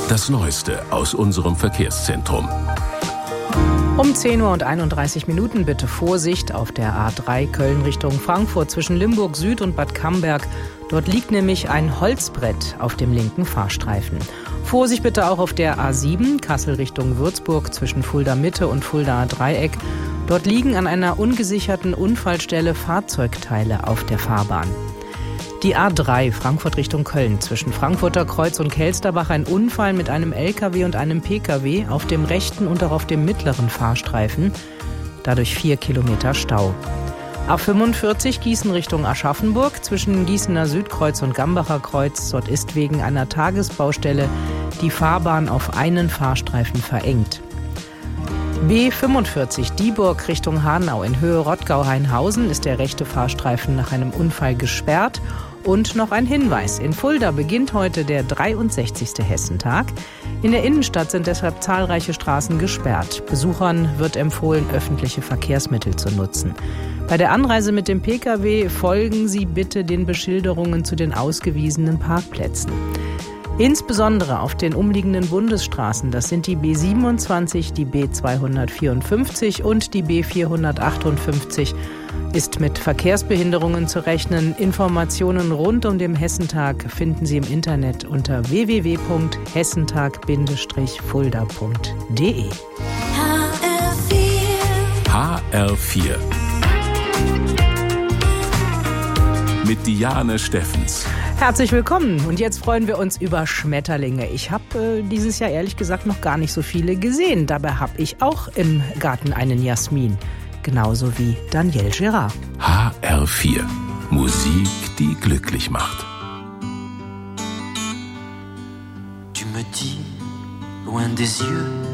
Das Neueste aus unserem Verkehrszentrum. Um 10:31 Uhr bitte Vorsicht auf der A3 Köln Richtung Frankfurt zwischen Limburg Süd und Bad Camberg. Dort liegt nämlich ein Holzbrett auf dem linken Fahrstreifen. Vorsicht bitte auch auf der A7 Kassel Richtung Würzburg zwischen Fulda Mitte und Fuldaer Dreieck. Dort liegen an einer ungesicherten Unfallstelle Fahrzeugteile auf der Fahrbahn. Die A3 Frankfurt Richtung Köln zwischen Frankfurter Kreuz und Kelsterbach ein Unfall mit einem LKW und einem PKW auf dem rechten und auch auf dem mittleren Fahrstreifen. Dadurch 4 Kilometer Stau. A45 Gießen Richtung Aschaffenburg zwischen Gießener Südkreuz und Gambacher Kreuz. Dort ist wegen einer Tagesbaustelle die Fahrbahn auf einen Fahrstreifen verengt. B45 Dieburg Richtung Hanau in Höhe Rottgau-Hainhausen ist der rechte Fahrstreifen nach einem Unfall gesperrt. Und noch ein Hinweis: In Fulda beginnt heute der 63. Hessentag. In der Innenstadt sind deshalb zahlreiche Straßen gesperrt. Besuchern wird empfohlen, öffentliche Verkehrsmittel zu nutzen. Bei der Anreise mit dem Pkw folgen Sie bitte den Beschilderungen zu den ausgewiesenen Parkplätzen. Insbesondere auf den umliegenden Bundesstraßen, das sind die B27, die B254 und die B458, ist mit Verkehrsbehinderungen zu rechnen. Informationen rund um den Hessentag finden Sie im Internet unter www.hessentag-fulda.de. HR4 mit Diane Steffens. Herzlich willkommen und jetzt freuen wir uns über Schmetterlinge. Ich habe dieses Jahr ehrlich gesagt noch gar nicht so viele gesehen. Dabei habe ich auch im Garten einen Jasmin, genauso wie Danielle Gérard. HR4, Musik, die glücklich macht. Tu me dis, loin des yeux,